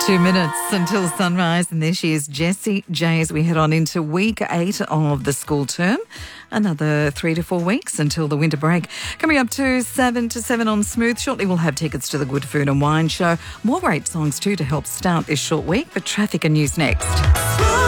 2 minutes until sunrise, and there she is, Jessie J, as we head on into week 8 of the school term. Another 3 to 4 weeks until the winter break. Coming up to 7 to 7 on Smooth. Shortly we'll have tickets to the Good Food and Wine Show. More great songs too to help start this short week, but traffic and news next.